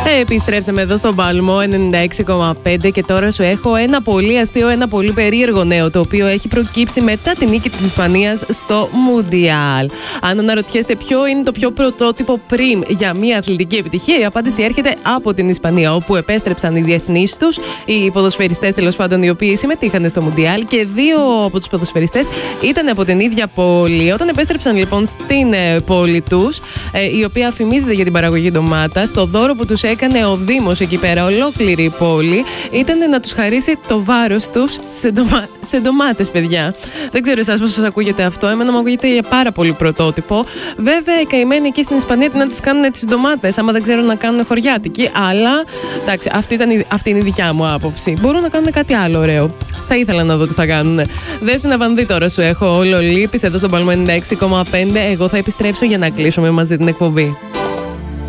Επιστρέψαμε εδώ στον Παλμό 96,5 και τώρα σου έχω ένα πολύ αστείο, ένα πολύ περίεργο νέο το οποίο έχει προκύψει μετά τη νίκη της Ισπανίας στο Μουντιάλ. Αν αναρωτιέστε ποιο είναι το πιο πρωτότυπο πριμ για μια αθλητική επιτυχία, η απάντηση έρχεται από την Ισπανία, όπου επέστρεψαν οι διεθνείς τους, οι ποδοσφαιριστές τέλος πάντων οι οποίοι συμμετείχαν στο Μουντιάλ, και δύο από τους ποδοσφαιριστές ήταν από την ίδια πόλη. Όταν επέστρεψαν λοιπόν στην πόλη τους, η οποία φημίζεται για την παραγωγή ντομάτας, το δώρο που τους έκανε ο Δήμος εκεί πέρα, ολόκληρη η πόλη, ήταν να τους χαρίσει το βάρος τους σε ντομάτες, παιδιά. Δεν ξέρω εσάς πώς σας ακούγεται αυτό. Εμένα μου ακούγεται πάρα πολύ πρωτότυπο. Βέβαια, οι καημένοι εκεί στην Ισπανία τι να τις κάνουν τις ντομάτες, άμα δεν ξέρουν να κάνουν χωριάτικη. Αλλά εντάξει, αυτή είναι η δικιά μου άποψη. Μπορούν να κάνουν κάτι άλλο ωραίο. Θα ήθελα να δω τι θα κάνουν. Δέσποινα Βανδύ τώρα σου έχω. Όλο λείπεις εδώ στον Παλμό 96,5. Εγώ θα επιστρέψω για να κλείσουμε μαζί την εκπομπή.